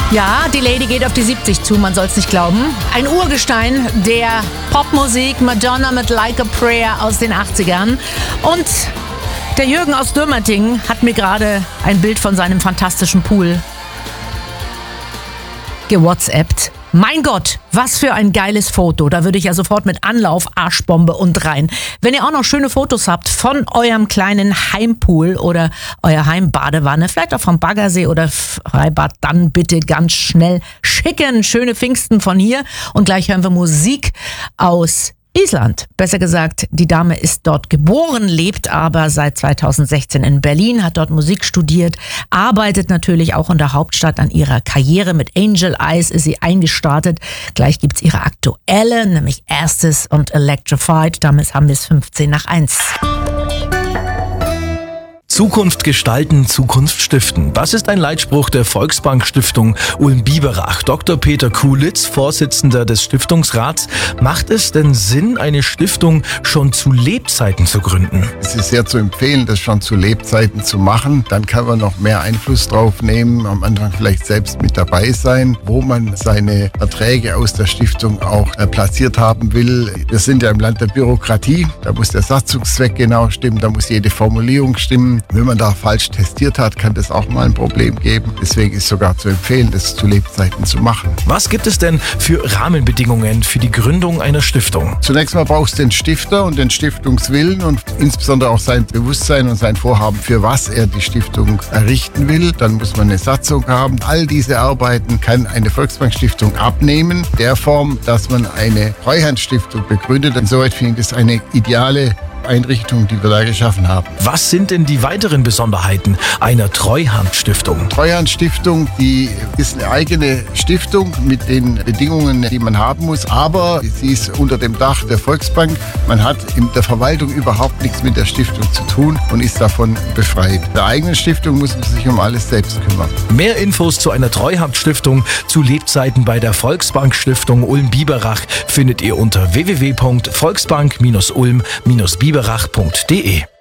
Ja, die Lady geht auf die 70 zu, man soll es nicht glauben. Ein Urgestein der Popmusik, Madonna mit Like a Prayer aus den 80ern. Und der Jürgen aus Dürmerting hat mir gerade ein Bild von seinem fantastischen Pool gewhatsappt. Mein Gott, was für ein geiles Foto. Da würde ich ja sofort mit Anlauf, Arschbombe und rein. Wenn ihr auch noch schöne Fotos habt von eurem kleinen Heimpool oder eurer Heimbadewanne, vielleicht auch vom Baggersee oder Freibad, dann bitte ganz schnell schicken. Schöne Pfingsten von hier. Und gleich hören wir Musik aus Island. Besser gesagt, die Dame ist dort geboren, lebt aber seit 2016 in Berlin, hat dort Musik studiert, arbeitet natürlich auch in der Hauptstadt an ihrer Karriere. Mit Angel Eyes ist sie eingestartet. Gleich gibt's ihre aktuelle, nämlich Erstes und Electrified. Damit haben wir es 15:1. Zukunft gestalten, Zukunft stiften. Das ist ein Leitspruch der Volksbank Stiftung Ulm-Biberach. Dr. Peter Kulitz, Vorsitzender des Stiftungsrats. Macht es denn Sinn, eine Stiftung schon zu Lebzeiten zu gründen? Es ist sehr zu empfehlen, das schon zu Lebzeiten zu machen. Dann kann man noch mehr Einfluss drauf nehmen, am Anfang vielleicht selbst mit dabei sein, wo man seine Erträge aus der Stiftung auch platziert haben will. Wir sind ja im Land der Bürokratie, da muss der Satzungszweck genau stimmen, da muss jede Formulierung stimmen. Wenn man da falsch testiert hat, kann das auch mal ein Problem geben. Deswegen ist sogar zu empfehlen, das zu Lebzeiten zu machen. Was gibt es denn für Rahmenbedingungen für die Gründung einer Stiftung? Zunächst mal braucht es den Stifter und den Stiftungswillen und insbesondere auch sein Bewusstsein und sein Vorhaben, für was er die Stiftung errichten will. Dann muss man eine Satzung haben. All diese Arbeiten kann eine Volksbank-Stiftung abnehmen, der Form, dass man eine Treuhandstiftung begründet. Insoweit finde ich das eine ideale Einrichtung, die wir da geschaffen haben. Was sind denn die weiteren Besonderheiten einer Treuhandstiftung? Treuhandstiftung, die ist eine eigene Stiftung mit den Bedingungen, die man haben muss, aber sie ist unter dem Dach der Volksbank. Man hat in der Verwaltung überhaupt nichts mit der Stiftung zu tun und ist davon befreit. Der eigenen Stiftung muss man sich um alles selbst kümmern. Mehr Infos zu einer Treuhandstiftung zu Lebzeiten bei der Volksbank Stiftung Ulm-Biberach findet ihr unter www.volksbank-ulm-biberach.de.